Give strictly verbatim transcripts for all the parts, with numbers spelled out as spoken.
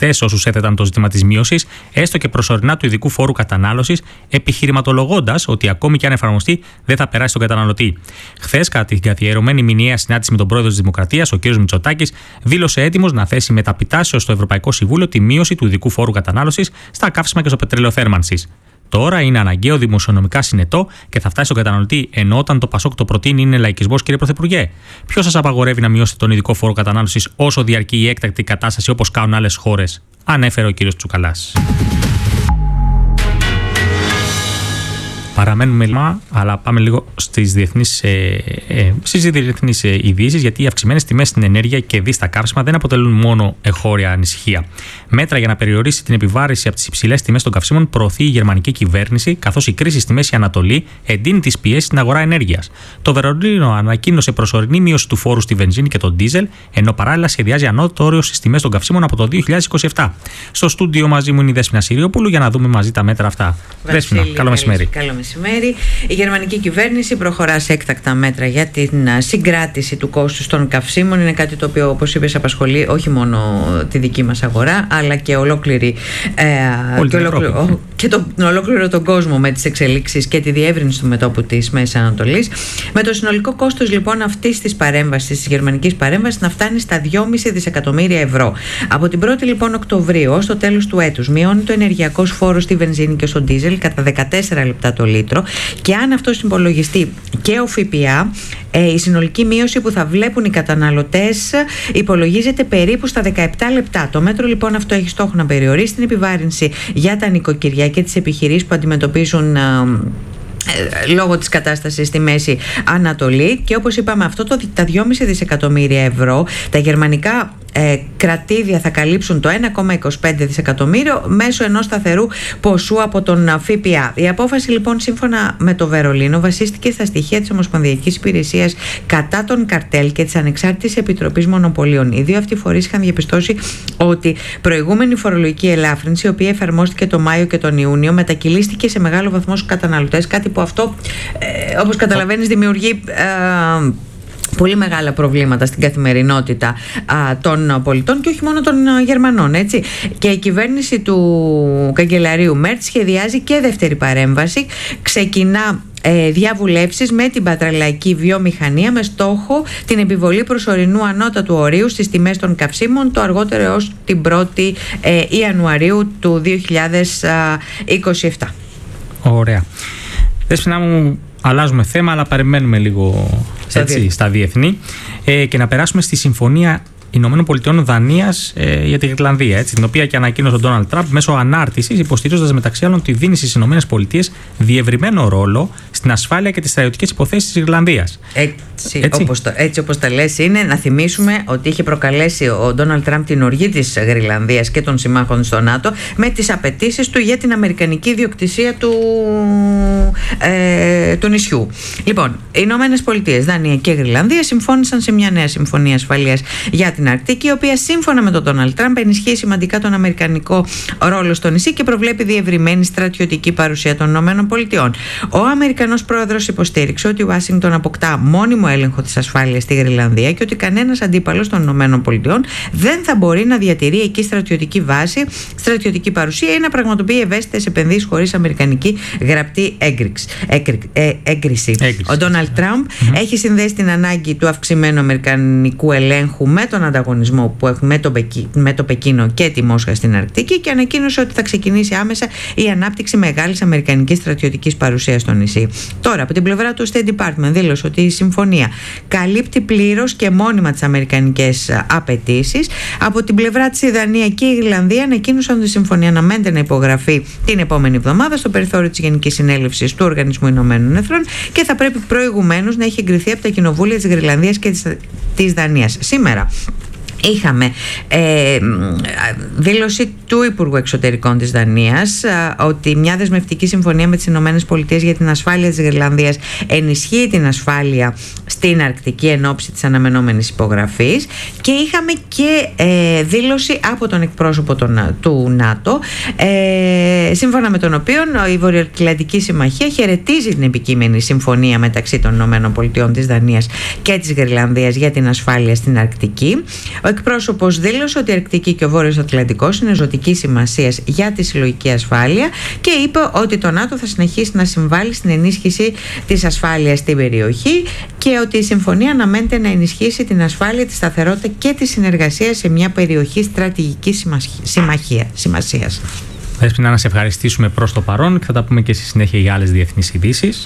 χτες όσους έθεταν το ζήτημα της μείωσης, έστω και προσωρινά, του ειδικού φόρου κατανάλωσης, επιχειρηματολογώντας ότι ακόμη και αν εφαρμοστεί δεν θα περάσει στον καταναλωτή. Χθες, κατά την καθιερωμένη μηνιαία συνάντηση με τον πρόεδρο της Δημοκρατίας, ο κ. Μητσοτάκης δήλωσε έτοιμος να θέσει μεταπιτάσεως στο Ευρωπαϊκό Συμβούλιο τη μείωση του ειδικού φόρου κατανάλωσης στα καύσιμα και στο πετρέλαιο θέρμανσης. Τώρα είναι αναγκαίο δημοσιονομικά συνετό και θα φτάσει στον καταναλωτή, ενώ όταν το Πασόκ το προτείνει είναι λαϊκισμός, κύριε Πρωθυπουργέ. Ποιος σας απαγορεύει να μειώσετε τον ειδικό φόρο κατανάλωσης όσο διαρκεί η έκτακτη κατάσταση όπως κάνουν άλλες χώρες, ανέφερε ο κύριος Τσουκαλάς. Παραμένουμε λίγο, αλλά πάμε λίγο στις διεθνείς, ε, ε, στις διεθνείς ε, ειδήσεις, γιατί οι αυξημένες τιμές στην ενέργεια και δι στα καύσιμα δεν αποτελούν μόνο εχώρια ανησυχία. Μέτρα για να περιορίσει την επιβάρυνση από τις υψηλές τιμές των καυσίμων προωθεί η γερμανική κυβέρνηση, καθώς η κρίση στη Μέση Ανατολή εντείνει τις πιέσεις στην αγορά ενέργειας. Το Βερολίνο ανακοίνωσε προσωρινή μείωση του φόρου στη βενζίνη και τον ντίζελ, ενώ παράλληλα σχεδιάζει ανώτατο όριο στις τιμές των καυσίμων από το δύο χιλιάδες είκοσι επτά. Στο στούντιο μαζί μου είναι η Δέσποινα Συριοπούλου για να δούμε μαζί τα μέτρα αυτά. Δέσποινα, καλό μεσημέρι. Μεσημέρι. Η γερμανική κυβέρνηση προχωρά σε έκτακτα μέτρα για την συγκράτηση του κόστους των καυσίμων. Είναι κάτι το οποίο, όπως είπες, απασχολεί όχι μόνο τη δική μας αγορά, αλλά και ολόκληρη ε, και, ολόκληρο, και τον ολόκληρο τον κόσμο με τις εξελίξεις και τη διεύρυνση του μετώπου της Μέσης Ανατολής. Με το συνολικό κόστος λοιπόν αυτής της παρέμβασης, της γερμανικής παρέμβασης, να φτάνει στα δυόμισι δισεκατομμύρια ευρώ. Από την πρώτη λοιπόν Οκτωβρίου ως το τέλος του έτους μειώνει το ενεργειακός φόρος στη βενζίνη και στο ντίζελ κατά δεκατέσσερα λεπτά το λίτρο, και αν αυτό συμπολογιστεί και ο ΦΠΑ, ε, η συνολική μείωση που θα βλέπουν οι καταναλωτές υπολογίζεται περίπου στα δεκαεπτά λεπτά. Το μέτρο λοιπόν αυτό έχει στόχο να περιορίσει την επιβάρυνση για τα νοικοκυριά και τις επιχειρήσεις που αντιμετωπίζουν ε, λόγω της κατάστασης στη Μέση Ανατολή, και όπως είπαμε, αυτό το, τα δυόμισι δισεκατομμύρια ευρώ τα γερμανικά ε, κρατήδια θα καλύψουν το ένα κόμμα είκοσι πέντε δισεκατομμύριο μέσω ενός σταθερού ποσού από τον ΦΠΑ. Η απόφαση λοιπόν, σύμφωνα με το Βερολίνο, βασίστηκε στα στοιχεία της Ομοσπονδιακής Υπηρεσίας κατά των καρτέλ και της Ανεξάρτητης Επιτροπής Μονοπωλίων. Οι δύο αυτοί φορείς είχαν διαπιστώσει ότι προηγούμενη φορολογική ελάφρυνση, η οποία εφαρμόστηκε το Μάιο και τον Ιούνιο, μετακυλίστηκε σε μεγάλο βαθμό στους καταναλωτές, κάτι που αυτό, ε, όπως καταλαβαίνεις, δημιουργεί ε, πολύ μεγάλα προβλήματα στην καθημερινότητα α, των πολιτών και όχι μόνο των α, Γερμανών, έτσι. Και η κυβέρνηση του καγκελαρίου Μέρτς σχεδιάζει και δεύτερη παρέμβαση. Ξεκινά ε, διαβουλεύσεις με την πατρελαϊκή βιομηχανία με στόχο την επιβολή προσωρινού ανώτατου ορίου στις τιμές των καυσίμων το αργότερο έως την πρώτη ε, Ιανουαρίου του δύο χιλιάδες είκοσι επτά. Ωραία. Δέσποινα μου, αλλάζουμε θέμα, αλλά περιμένουμε λίγο έτσι, στα διεθνή ε, και να περάσουμε στη Συμφωνία Ηνωμένων Πολιτειών Δανίας ε, για τη Γρυλανδία, έτσι, την οποία και ανακοίνωσε ο Ντόναλντ Τραμπ μέσω ανάρτησης, υποστηρίζοντας μεταξύ άλλων τη δίνηση στις Ηνωμένες Πολιτείες διευρυμένο ρόλο στην ασφάλεια και τις στρατιωτικές υποθέσεις της Γρυλανδίας. Έτσι, έτσι. Όπως το, έτσι όπως τα λες, είναι να θυμίσουμε ότι είχε προκαλέσει ο Ντόναλντ Τραμπ την οργή της Γρυλανδίας και των συμμάχων στο ΝΑΤΟ με τις απαιτήσεις του για την αμερικανική ιδιοκτησία του, ε, του νησιού. Λοιπόν, οι Ηνωμένες Πολιτείες, Δανία και Γρυλανδία συμφώνησαν σε μια νέα συμφωνία ασφαλείας για την Αρκτική, η οποία σύμφωνα με τον Ντόναλντ Τραμπ ενισχύει σημαντικά τον αμερικανικό ρόλο στο νησί και προβλέπει διευρυμένη στρατιωτική παρουσία των ΗΠΑ. Ο Αμερικανός πρόεδρος υποστήριξε ότι η Ουάσιγκτον αποκτά μόνιμο έλεγχο της ασφάλειας στη Γρυλανδία και ότι κανένας αντίπαλος των ΗΠΑ δεν θα μπορεί να διατηρεί εκεί στρατιωτική βάση, στρατιωτική παρουσία ή να πραγματοποιεί ευαίσθητες επενδύσεις χωρίς αμερικανική γραπτή έγκριση. έγκριση. Ο Ντόναλντ Τραμπ mm-hmm. έχει συνδέσει την ανάγκη του αυξημένου αμερικανικού ελέγχου με τον ανταγωνισμό που έχουμε με το, Πεκί, με το Πεκίνο και τη Μόσχα στην Αρκτική και ανακοίνωσε ότι θα ξεκινήσει άμεσα η ανάπτυξη μεγάλης αμερικανικής στρατιωτικής παρουσίας στο νησί. Τώρα, από την πλευρά του State Department δήλωσε ότι η συμφωνία καλύπτει πλήρως και μόνιμα τις αμερικανικές απαιτήσεις. Από την πλευρά της η Δανία και η Ιρλανδία ανακοίνωσαν ότι η συμφωνία αναμένεται να υπογραφεί την επόμενη εβδομάδα στο περιθώριο της Γενικής Συνέλευσης του Οργανισμού Ηνωμένων Εθνών και θα πρέπει προηγουμένως να έχει εγκριθεί από τα κοινοβούλια της Γρυλανδίας και της, της Δανίας. Σήμερα είχαμε ε, δήλωση του Υπουργού Εξωτερικών της Δανίας ε, ότι μια δεσμευτική συμφωνία με τις Ηνωμένες Πολιτείες για την ασφάλεια της Γρυλανδίας ενισχύει την ασφάλεια στην Αρκτική εν ώψη της αναμενόμενης υπογραφής, και είχαμε και ε, δήλωση από τον εκπρόσωπο των, του ΝΑΤΟ ε, σύμφωνα με τον οποίο η Βορειοατλαντική Συμμαχία χαιρετίζει την επικείμενη συμφωνία μεταξύ των Ηνωμένων Πολιτειών της Δανίας και της Γρυλανδίας για την ασφάλεια στην Αρκτική. Ο εκπρόσωπος δήλωσε ότι η Αρκτική και ο Βόρειος Ατλαντικός είναι ζωτικής σημασίας για τη συλλογική ασφάλεια και είπε ότι το ΝΑΤΟ θα συνεχίσει να συμβάλλει στην ενίσχυση της ασφάλειας στην περιοχή και ότι η συμφωνία αναμένεται να ενισχύσει την ασφάλεια, τη σταθερότητα και τη συνεργασία σε μια περιοχή στρατηγικής σημασίας. Δέσποινα, να σε ευχαριστήσουμε προς το παρόν και θα τα πούμε και στη συνέχεια για άλλες διεθνείς ειδήσεις.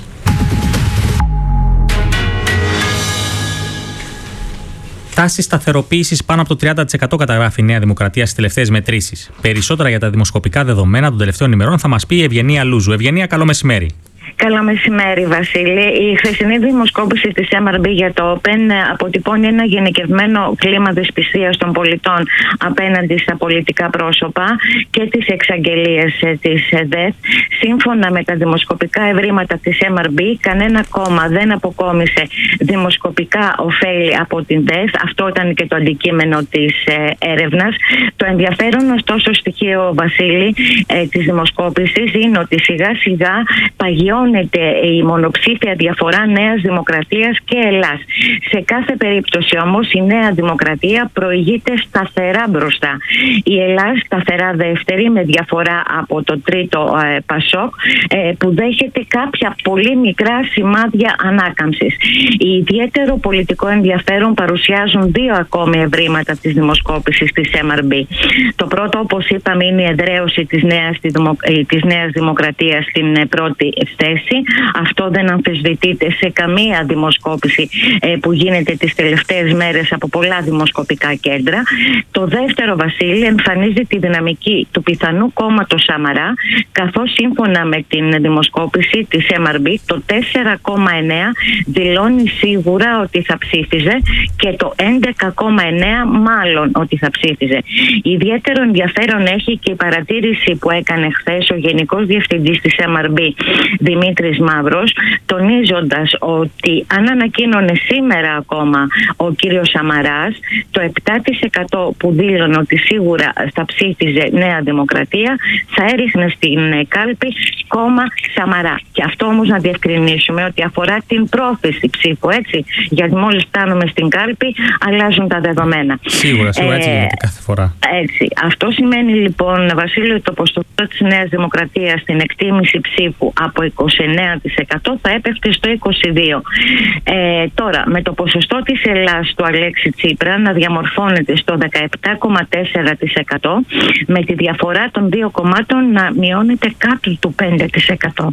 Τάση σταθεροποίησης πάνω από το τριάντα τοις εκατό καταγράφει η Νέα Δημοκρατία στις τελευταίες μετρήσεις. Περισσότερα για τα δημοσκοπικά δεδομένα των τελευταίων ημερών θα μας πει η Ευγενία Λούζου. Ευγενία, καλό μεσημέρι. Καλό μεσημέρι, Βασίλη. Η χθεσινή δημοσκόπηση της εμ αρ μπι για το Open αποτυπώνει ένα γενικευμένο κλίμα δυσπιστίας των πολιτών απέναντι στα πολιτικά πρόσωπα και τις εξαγγελίες της ΔΕΘ. Σύμφωνα με τα δημοσκοπικά ευρήματα της εμ αρ μπι, κανένα κόμμα δεν αποκόμισε δημοσκοπικά ωφέλη από την ΔΕΘ. Αυτό ήταν και το αντικείμενο της έρευνας. Το ενδιαφέρον, ωστόσο, στοιχείο, Βασίλη, της δημοσκόπησης είναι ότι σιγά σιγά παγιώνει η μονοψήφια διαφορά Νέας Δημοκρατίας και Ελλάς. Σε κάθε περίπτωση όμως η Νέα Δημοκρατία προηγείται σταθερά μπροστά. Η Ελλάς σταθερά δεύτερη με διαφορά από το τρίτο ε, Πασόκ ε, που δέχεται κάποια πολύ μικρά σημάδια ανάκαμψης. Ιδιαίτερο πολιτικό ενδιαφέρον παρουσιάζουν δύο ακόμη ευρήματα της δημοσκόπησης της εμ αρ μπι. Το πρώτο, όπως είπαμε, είναι η εδραίωση της Νέας, της Νέας Δημοκρατίας στην πρώτη θέση. Αυτό δεν αμφισβητείται σε καμία δημοσκόπηση ε, που γίνεται τις τελευταίες μέρες από πολλά δημοσκοπικά κέντρα. Το δεύτερο, Βασίλη, εμφανίζει τη δυναμική του πιθανού κόμματος Σαμαρά, καθώς σύμφωνα με την δημοσκόπηση της εμ αρ μπι το τέσσερα κόμμα εννέα δηλώνει σίγουρα ότι θα ψήφιζε και το έντεκα κόμμα εννέα μάλλον ότι θα ψήφιζε. Ιδιαίτερο ενδιαφέρον έχει και η παρατήρηση που έκανε χθες ο Γενικός Διευθυντής της εμ αρ μπι, Δημήτρης Μαύρος, τονίζοντας ότι αν ανακοίνωνε σήμερα ακόμα ο κύριος Σαμαράς, το επτά τοις εκατό που δήλωνε ότι σίγουρα θα ψήφιζε Νέα Δημοκρατία θα έριχνε στην κάλπη κόμμα Σαμαρά. Και αυτό όμως να διευκρινίσουμε ότι αφορά την πρόθεση ψήφου, έτσι, γιατί μόλις φτάνουμε στην κάλπη αλλάζουν τα δεδομένα. Σίγουρα, σίγουρα έτσι γίνεται κάθε φορά. Έτσι. Αυτό σημαίνει λοιπόν, Βασίλειο, ότι το ποσοστό της Νέας Δημοκρατίας στην εκτίμηση ψήφου από είκοσι εννέα τοις εκατό θα έπεφτε στο είκοσι δύο τοις εκατό. Ε, τώρα, με το ποσοστό της Ελλάς του Αλέξη Τσίπρα να διαμορφώνεται στο δεκαεπτά κόμμα τέσσερα τοις εκατό, με τη διαφορά των δύο κομμάτων να μειώνεται κάτω του πέντε τοις εκατό.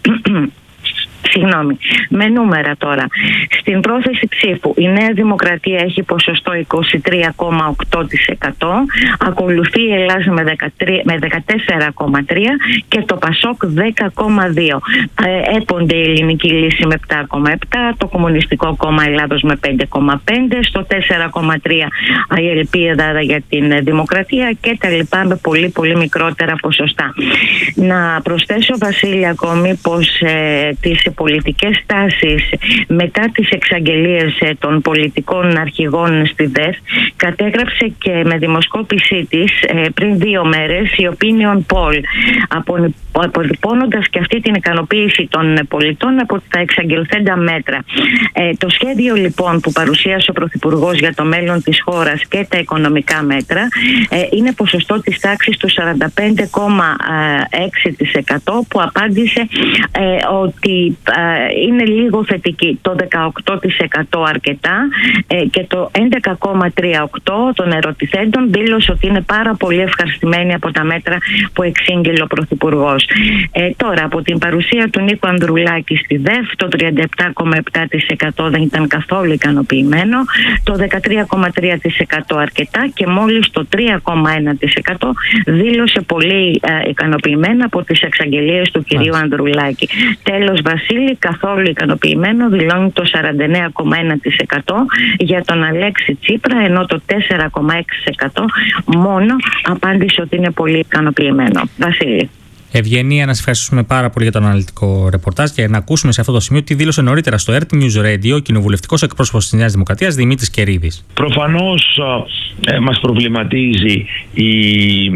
Συγγνώμη, με νούμερα τώρα. Στην πρόθεση ψήφου η Νέα Δημοκρατία έχει ποσοστό είκοσι τρία κόμμα οκτώ τοις εκατό, ακολουθεί η Ελλάδα με δεκατέσσερα κόμμα τρία τοις εκατό και το Πασόκ δέκα κόμμα δύο τοις εκατό. Έπονται η Ελληνική Λύση με επτά κόμμα επτά τοις εκατό, το Κομμουνιστικό Κόμμα Ελλάδος με πέντε κόμμα πέντε τοις εκατό, στο τέσσερα κόμμα τρία τοις εκατό η Ελπίδα για την Δημοκρατία και τα λοιπά με πολύ πολύ μικρότερα ποσοστά. Να προσθέσω, Βασίλη, ακόμη πως ε, τις πολιτικές τάσεις μετά τις εξαγγελίες των πολιτικών αρχηγών στη ΔΕΘ κατέγραψε και με δημοσκόπησή της πριν δύο μέρες η Opinion Poll, αποτυπώνοντας και αυτή την ικανοποίηση των πολιτών από τα εξαγγελθέντα μέτρα. Ε, το σχέδιο λοιπόν που παρουσίασε ο Πρωθυπουργός για το μέλλον της χώρας και τα οικονομικά μέτρα ε, είναι ποσοστό της τάξης του σαράντα πέντε κόμμα έξι τοις εκατό που απάντησε ε, ότι είναι λίγο θετική. Το δεκαοκτώ τοις εκατό αρκετά ε, και το έντεκα κόμμα τριάντα οκτώ των ερωτηθέντων δήλωσε ότι είναι πάρα πολύ ευχαριστημένοι από τα μέτρα που εξήγηλε ο Πρωθυπουργός. Ε, τώρα, από την παρουσία του Νίκου Ανδρουλάκη στη ΔΕΦ, το τριάντα επτά κόμμα επτά τοις εκατό δεν ήταν καθόλου ικανοποιημένο, το δεκατρία κόμμα τρία τοις εκατό αρκετά και μόλις το τρία κόμμα ένα τοις εκατό δήλωσε πολύ ε, ικανοποιημένο από τις εξαγγελίες του κυρίου Ανδρουλάκη. Τέλος, Βασίλη, καθόλου ικανοποιημένο δηλώνει το σαράντα εννέα κόμμα ένα τοις εκατό για τον Αλέξη Τσίπρα, ενώ το τέσσερα κόμμα έξι τοις εκατό μόνο απάντησε ότι είναι πολύ ικανοποιημένο. Βασίλη. Ευγενία, να σας ευχαριστούμε πάρα πολύ για το αναλυτικό ρεπορτάζ και να ακούσουμε σε αυτό το σημείο τι δήλωσε νωρίτερα στο Earth News Radio ο κοινοβουλευτικός εκπρόσωπος της Νέας Δημοκρατίας Δημήτρης Κερίδης. Προφανώς ε, μας προβληματίζει η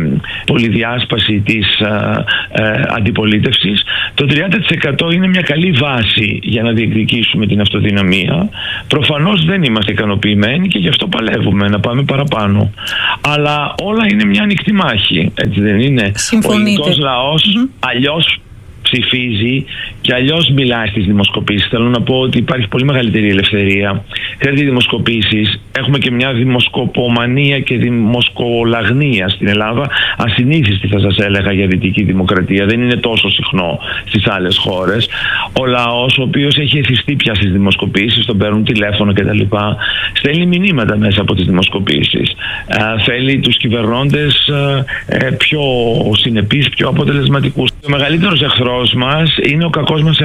πολυδιάσπαση της ε, ε, αντιπολίτευσης. Το τριάντα τοις εκατό είναι μια καλή βάση για να διεκδικήσουμε την αυτοδυναμία. Προφανώς δεν είμαστε ικανοποιημένοι και γι' αυτό παλεύουμε να πάμε παραπάνω. Αλλά όλα είναι μια ανοιχτή μάχη, έτσι δεν είναι? Συμφωνείτε? Ο ελληνικός λαός mm-hmm. αλλιώς ψηφίζει και αλλιώς μιλάει στις δημοσκοπήσεις. Θέλω να πω ότι υπάρχει πολύ μεγαλύτερη ελευθερία. Ξέρετε, οι δημοσκοπήσεις, έχουμε και μια δημοσκοπομανία και δημοσκολαγνία στην Ελλάδα, ασυνήθιστη θα σας έλεγα για δυτική δημοκρατία. Δεν είναι τόσο συχνό στις άλλες χώρες. Ο λαός, ο οποίος έχει εθιστεί πια στις δημοσκοπήσεις, τον παίρνουν τηλέφωνο κτλ., στέλνει μηνύματα μέσα από τις δημοσκοπήσεις. Ε, θέλει τους κυβερνώντες ε, πιο συνεπείς, πιο αποτελεσματικούς. Ο μεγαλύτερος εχθρός μας είναι ο κακός μας.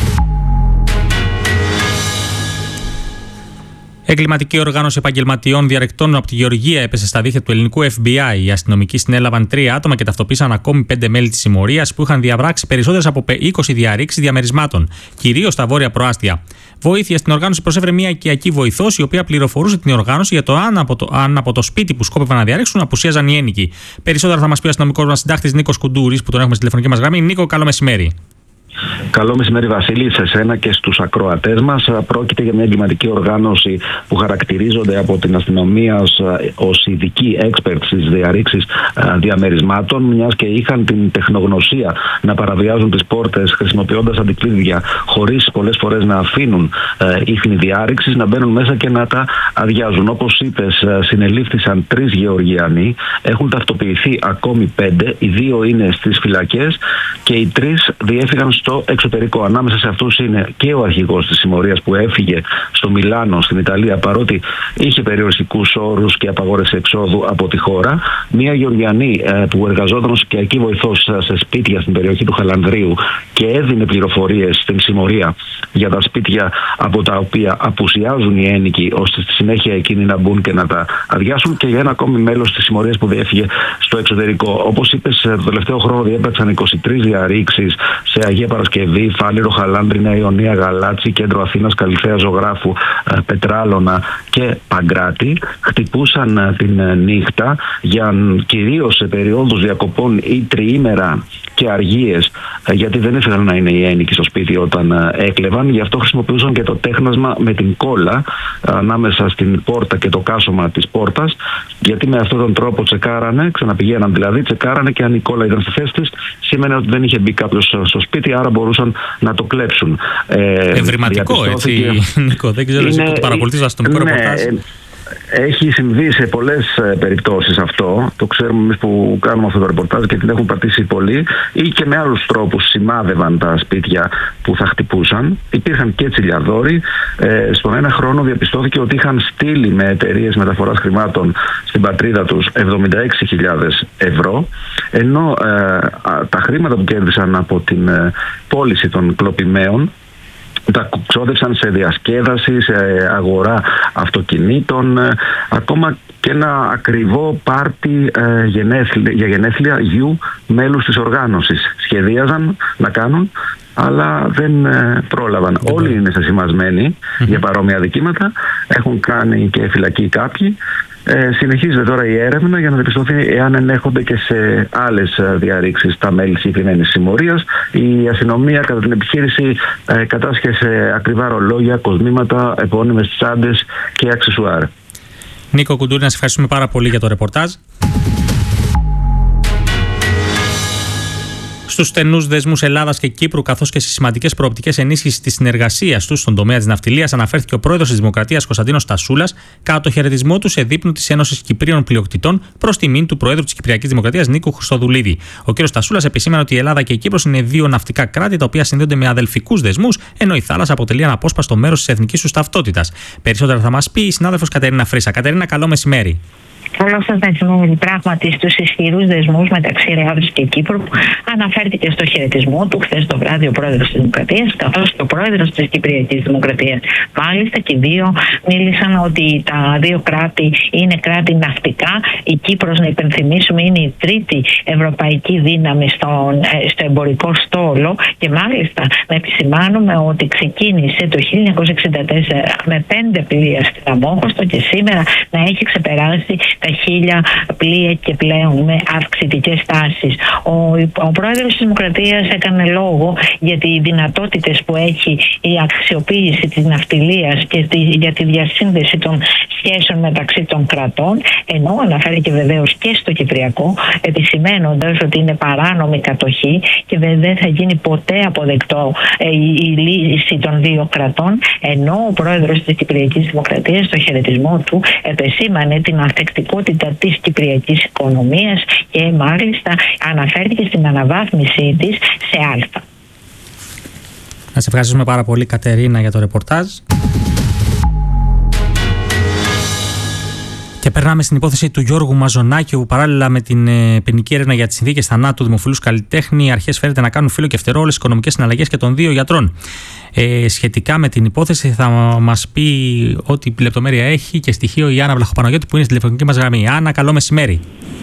Εγκληματική οργάνωση επαγγελματιών διαρρεκτών από τη Γεωργία έπεσε στα δίχτυα του ελληνικού εφ μπι άι. Οι αστυνομικοί συνέλαβαν τρία άτομα και ταυτοποίησαν ακόμη πέντε μέλη της συμμορίας που είχαν διαβράξει περισσότερες από είκοσι διαρρήξεις διαμερισμάτων, κυρίως στα βόρεια προάστια. Βοήθεια στην οργάνωση προσέφερε μια οικιακή βοηθός, η οποία πληροφορούσε την οργάνωση για το αν από το, αν από το σπίτι που σκόπευαν να διαρρήξουν απουσίαζαν οι ένοικοι. Περισσότερα θα μας πει ο αστυνομικός μας συντάκτης Νίκος Κουντούρης, που τον έχουμε στη τηλεφωνική μας γραμμή. Νίκο, καλό μεσημέρι. Καλό μεσημέρι, Βασίλη, σε σένα και στους ακροατές μας. Πρόκειται για μια εγκληματική οργάνωση που χαρακτηρίζονται από την αστυνομία ως ειδικοί experts στις διαρρήξεις διαμερισμάτων, μιας και είχαν την τεχνογνωσία να παραβιάζουν τις πόρτες χρησιμοποιώντας αντικλείδια, χωρίς πολλές φορές να αφήνουν ίχνη διάρρηξης, να μπαίνουν μέσα και να τα αδειάζουν. Όπως είπες, συνελήφθησαν τρεις Γεωργιανοί, έχουν ταυτοποιηθεί ακόμη πέντε, οι δύο είναι στις φυλακές και οι τρεις διέφυγαν στο εξωτερικό. Ανάμεσα σε αυτούς είναι και ο αρχηγός της συμμορίας που έφυγε στο Μιλάνο, στην Ιταλία, παρότι είχε περιοριστικούς όρους και απαγόρευση εξόδου από τη χώρα. Μία Γεωργιανή ε, που εργαζόταν ως οικιακή βοηθός σε σπίτια στην περιοχή του Χαλανδρίου και έδινε πληροφορίες στην συμμορία για τα σπίτια από τα οποία απουσιάζουν οι ένοικοι, ώστε στη συνέχεια εκείνοι να μπουν και να τα αδειάσουν, και για ένα ακόμη μέλος της συμμορίας που διέφυγε στο εξωτερικό. Όπως είπες, το τελευταίο χρόνο διέπραξαν είκοσι τρεις διαρρήξεις σε Αγία Παρασκευή, Φάληρο, Χαλάνδρη, Νέα Ιωνία, Γαλάτσι, Κέντρο Αθήνας, Καλυθέα, Ζωγράφου, Πετράλωνα και Παγκράτη. Χτυπούσαν την νύχτα για κυρίως σε περιόδους διακοπών ή τριήμερα και αργίες, γιατί δεν ήθελαν να είναι οι ένοικοι στο σπίτι όταν έκλεβαν. Γι' αυτό χρησιμοποιούσαν και το τέχνασμα με την κόλλα ανάμεσα στην πόρτα και το κάσωμα της πόρτας, γιατί με αυτόν τον τρόπο τσεκάρανε, ξαναπηγαίναν δηλαδή, τσεκάρανε και αν η κόλλα ήταν στη θέση της, σήμαινε ότι δεν είχε μπει κάποιος στο σπίτι, άρα μπορούσαν να το κλέψουν. Ευρηματικό, έτσι, Νίκο. Δεν ξέρω εσύ που το παρακολουθείς στο αστυνομικό ρεπορτάζ. Έχει συμβεί σε πολλές περιπτώσεις αυτό. Το ξέρουμε εμείς που κάνουμε αυτό το ρεπορτάζ και την έχουν πατήσει πολλοί, ή και με άλλους τρόπους σημάδευαν τα σπίτια που θα χτυπούσαν. Υπήρχαν και τσιλιαδόροι. Ε, στον ένα χρόνο διαπιστώθηκε ότι είχαν στείλει με εταιρείες μεταφοράς χρημάτων στην πατρίδα τους εβδομήντα έξι χιλιάδες ευρώ, ενώ ε, τα χρήματα που κέρδισαν από την ε, πώληση των κλοπημαίων τα ξόδευσαν σε διασκέδαση, σε αγορά αυτοκινήτων, ε, ακόμα και ένα ακριβό πάρτι ε, γενέθλια, για γενέθλια γιου μέλους της οργάνωσης. Σχεδίαζαν να κάνουν, αλλά δεν ε, πρόλαβαν. Mm-hmm. Όλοι είναι σεσημασμένοι mm-hmm. για παρόμοια δικήματα, έχουν κάνει και φυλακή κάποιοι. Ε, συνεχίζεται τώρα η έρευνα για να διαπιστωθεί εάν ενέχονται και σε άλλες διαρρήξεις τα μέλη συγκεκριμένης συμμορίας. Η αστυνομία κατά την επιχείρηση ε, κατάσχεσε ακριβά ρολόγια, κοσμήματα, επώνυμες τσάντες και αξεσουάρ. Νίκο Κουντούρη, να σε ευχαριστούμε πάρα πολύ για το ρεπορτάζ. Στους στενούς δεσμούς Ελλάδας και Κύπρου, καθώς και στις σημαντικές προοπτικές ενίσχυσης της συνεργασίας τους στον τομέα της ναυτιλίας, αναφέρθηκε ο πρόεδρος της Δημοκρατίας Κωνσταντίνος Τασούλας κατά το χαιρετισμό του σε δείπνο της Ένωσης Κυπρίων Πλειοκτητών προς τιμήν του Προέδρου της Κυπριακής Δημοκρατίας Νίκου Χριστοδουλίδη. Ο κ. Τασούλας επισήμανε ότι η Ελλάδα και η Κύπρος είναι δύο ναυτικά κράτη τα οποία συνδέονται με αδελφικούς δεσμούς, ενώ η θάλασσα αποτελεί αναπόσπαστο μέρος της εθνικής τους ταυτότητας. Περισσότερα θα μας πει η συνάδελφος Κατερίνα Φρίσα. Κατερίνα, καλό μεσημέρι. Καλό σας μεσημέρι. Πράγματι, στους ισχυρούς δεσμούς μεταξύ Ελλάδας και Κύπρου αναφέρθηκε στο χαιρετισμό του χθες το βράδυ ο πρόεδρος της Δημοκρατίας, καθώς και ο πρόεδρος της Κυπριακής Δημοκρατίας. Μάλιστα και οι δύο μίλησαν ότι τα δύο κράτη είναι κράτη ναυτικά. Η Κύπρος, να υπενθυμίσουμε, είναι η τρίτη ευρωπαϊκή δύναμη στον, στο εμπορικό στόλο, και μάλιστα να επισημάνουμε ότι ξεκίνησε το χίλια εννιακόσια εξήντα τέσσερα με πέντε πλοία στην Αμόχωστο και σήμερα να έχει ξεπεράσει τα χίλια πλοία και πλέον με αυξητικές τάσεις. Ο, ο πρόεδρος της Δημοκρατίας έκανε λόγο για τις δυνατότητες που έχει η αξιοποίηση της ναυτιλίας και τη, για τη διασύνδεση των σχέσεων μεταξύ των κρατών, ενώ αναφέρθηκε βεβαίως και στο Κυπριακό, επισημένοντας ότι είναι παράνομη κατοχή και δεν θα γίνει ποτέ αποδεκτό ε, η, η λύση των δύο κρατών, ενώ ο πρόεδρος της Κυπριακής Δημοκρατίας στο χαιρετισμό του επεσήμανε την ανθεκτικότητα της κυπριακής οικονομίας και μάλιστα αναφέρθηκε στην αναβάθμιση της σε αλφα. Να σε ευχαριστούμε πάρα πολύ, Κατερίνα, για το ρεπορτάζ. Και περνάμε στην υπόθεση του Γιώργου Μαζονάκη, όπου παράλληλα με την ε, ποινική έρευνα για τις συνθήκες θανάτου δημοφιλούς καλλιτέχνη, οι αρχές φαίνεται να κάνουν φύλλο και φτερό όλες τις οικονομικές συναλλαγές και των δύο γιατρών. Ε, σχετικά με την υπόθεση, θα μας πει ό,τι λεπτομέρεια έχει και στοιχείο η Άννα Βλαχοπαναγιώτη, που είναι στη τηλεφωνική μας γραμμή. Άννα, καλό μεσημέρι.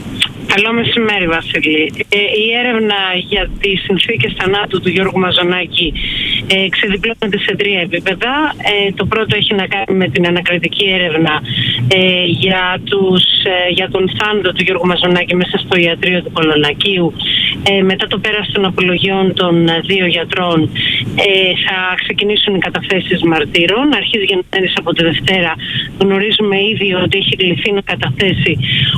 Καλό μεσημέρι, Βασίλη. Ε, η έρευνα για τις συνθήκες θανάτου του Γιώργου Μαζονάκη ε, ξεδιπλώνεται σε τρία επίπεδα. Ε, το πρώτο έχει να κάνει με την ανακριτική έρευνα ε, για, τους, ε, για τον θάνατο του Γιώργου Μαζονάκη μέσα στο ιατρείο του Πολωνακίου. Ε, μετά το πέρας των απολογιών των δύο γιατρών ε, θα ξεκινήσουν οι καταθέσεις μαρτύρων. Αρχίζει γεννημένης από τη Δευτέρα. Γνωρίζουμε ήδη ότι έχει κληθεί να καταθέσει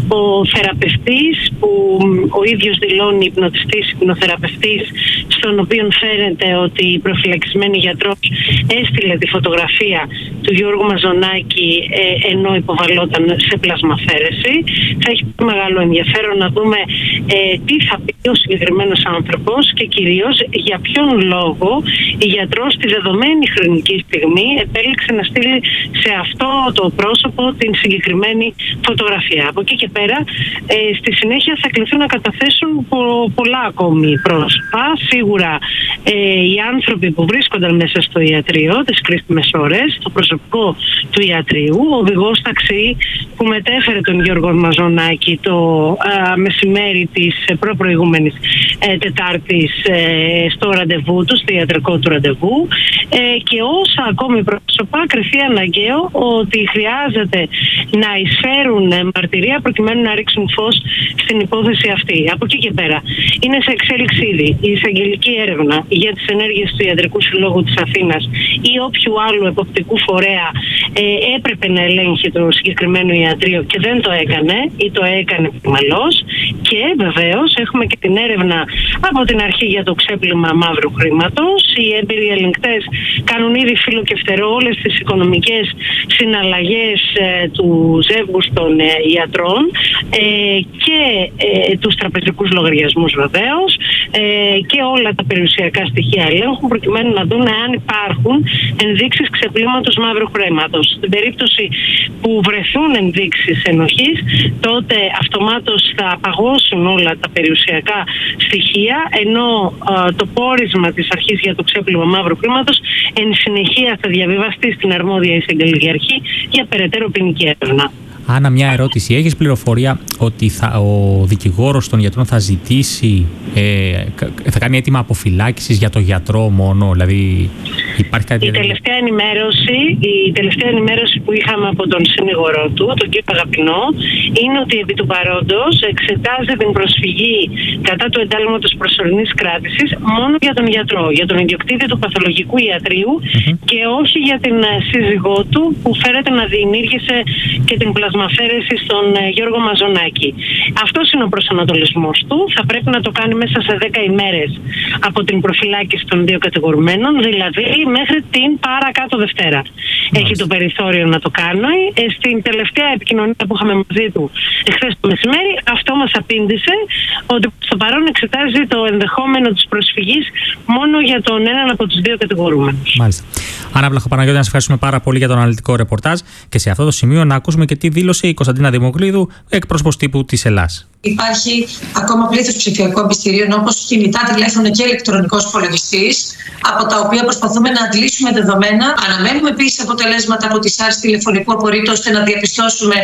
ο θεραπευτής, που ο ίδιος δηλώνει, υπνοτιστής, υπνοθεραπευτής, στον οποίο φαίνεται ότι η προφυλακισμένη γιατρός έστειλε τη φωτογραφία του Γιώργου Μαζονάκη ε, ενώ υποβαλόταν σε πλασμαφέρεση. Θα έχει μεγάλο ενδιαφέρον να δούμε ε, τι θα πει ο συγκεκριμένος άνθρωπος και κυρίως για ποιον λόγο η γιατρός στη δεδομένη χρονική στιγμή επέλεξε να στείλει σε αυτό το πρόσωπο την συγκεκριμένη φωτογραφία. Από εκεί και πέρα ε, στη συνέχεια θα κληθούν να καταθέσουν πο, πολλά ακόμη πρόσωπα. Σίγουρα ε, οι άνθρωποι που βρίσκονταν μέσα στο ιατρείο τις κρίσιμες ώρες, το προσωπικό του ιατρείου, ο οδηγός ταξί που μετέφερε τον Γιώργο Μαζονάκη το α, μεσημέρι της προπροηγούμενης ε, Τετάρτης ε, στο ραντεβού του, στο ιατρικό του ραντεβού, ε, και όσα ακόμη πρόσωπα κριθεί αναγκαίο ότι χρειάζεται να εισφέρουν μαρτυρία προκειμένου να ρίξουν φως στην υπόθεση αυτή. Από εκεί και πέρα είναι σε εξέλιξη ήδη η εισαγγελική έρευνα για τις ενέργειες του Ιατρικού Συλλόγου της Αθήνας ή όποιου άλλου εποπτικού φορέα ε, έπρεπε να ελέγχει το συγκεκριμένο ιατρείο και δεν το έκανε ή το έκανε επιμελώς. Και βεβαίως έχουμε και την έρευνα από την αρχή για το ξέπλυμα μαύρου χρήματος. Οι έμπειροι ελεγκτές κάνουν ήδη φύλλο και φτερό όλες τις οικονομικές συναλλαγές ε, του ζεύγους των ε, ιατρών ε, και ε, τους τραπεζικούς λογαριασμούς βεβαίως ε, και όλα τα περιουσιακά στοιχεία ελέγχου προκειμένου να δουν αν υπάρχουν ενδείξεις ξεπλήματος μαύρου χρήματος. Στην περίπτωση που βρεθούν ενδείξεις ενοχής, τότε αυτομάτως θα απαγώσουν όλα τα περιουσιακά στοιχεία, ενώ α, το πόρισμα της αρχής για το ξέπλυμα μαύρου χρήματος εν συνεχεία θα διαβιβαστεί στην αρμόδια εισαγγελική αρχή για περαιτέρω ποινική έρευνα. Άννα, μια ερώτηση. Έχεις πληροφορία ότι θα, ο δικηγόρος των γιατρών θα ζητήσει, ε, θα κάνει αίτημα αποφυλάκησης για το γιατρό μόνο, δηλαδή υπάρχει κάτι... Η τελευταία ενημέρωση, η τελευταία ενημέρωση που είχαμε από τον συνήγορό του, τον κύριο Αγαπηνό, είναι ότι επί του παρόντος εξετάζει την προσφυγή κατά του εντάλματος προσωρινής κράτησης μόνο για τον γιατρό, για τον ιδιοκτήτη του παθολογικού ιατρίου mm-hmm. και όχι για την σύζυγό του που φέρεται να διενήργησε και την πλασμαφέρεση στον Γιώργο Μαζονάκη. Αυτός είναι ο προσανατολισμός του. Θα πρέπει να το κάνει μέσα σε δέκα ημέρες από την προφυλάκηση των δύο κατηγορουμένων, δηλαδή μέχρι την παρακάτω Δευτέρα. Μάλιστα. Έχει το περιθώριο να το κάνει. Ε, στην τελευταία επικοινωνία που είχαμε μαζί του εχθές το μεσημέρι, αυτό μας απήντησε ότι στο παρόν εξετάζει το ενδεχόμενο της προσφυγής μόνο για τον έναν από τους δύο κατηγορούμενους. Μάλιστα. Άννα Βλαχοπαναγιώτη, να σας ευχαριστούμε πάρα πολύ για τον αναλυτικό ρεπορτάζ και σε αυτό το σημείο να ακούσουμε και τι δήλωσε η Κωνσταντίνα Δημοκλίδου, εκπρόσωπος τύπου της Ελλάς. Υπάρχει ακόμα πλήθος ψηφιακών πιστηρίων όπως κινητά τηλέφωνα και ηλεκτρονικός υπολογιστής, από τα οποία προσπαθούμε να αντλήσουμε δεδομένα. Αναμένουμε επίσης αποτελέσματα από τις άρσεις τηλεφωνικού απορρίτου ώστε να διαπιστώσουμε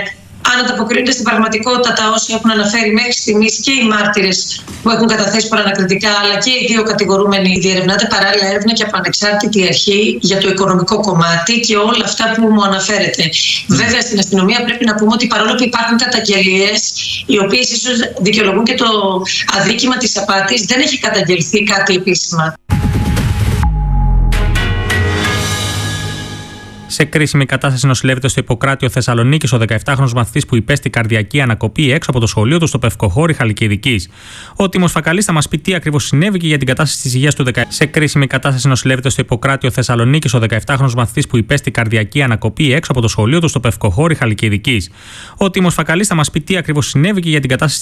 αν ανταποκρίνονται στην πραγματικότητα τα όσα έχουν αναφέρει μέχρι στιγμής και οι μάρτυρες που έχουν καταθέσει προανακριτικά, αλλά και οι δύο κατηγορούμενοι. Διερευνάται παράλληλα έρευνα και από ανεξάρτητη αρχή για το οικονομικό κομμάτι και όλα αυτά που μου αναφέρετε. Mm. Βέβαια, στην αστυνομία πρέπει να πούμε ότι παρόλο που υπάρχουν καταγγελίες, οι οποίες ίσως δικαιολογούν και το αδίκημα της απάτης, δεν έχει καταγγελθεί κάτι επίσημα. Σε κρίσιμη κατάσταση νοσηλεύεται στο Ιπποκράτιο Θεσσαλονίκης ο δεκαεπτάχρονος μαθητής που υπέστη καρδιακή ανακοπή έξω από το σχολείο του στο Πευκοχώρι Χαλκιδικής. Ο Τίμος Φακαλής θα μας πει τι ακριβώς συνέβη και για την κατάσταση της υγείας του δεκαεπτάχρονου. Σε κρίσιμη κατάσταση νοσηλεύεται στο Ιπποκράτιο Θεσσαλονίκης ο δεκαεπτάχρονος μαθητής που υπέστη καρδιακή ανακοπή έξω από το σχολείο του στο Πευκοχώρι Χαλκιδικής. Ο Τίμος Φακαλής θα μας πει τι ακριβώς συνέβη και για την κατάσταση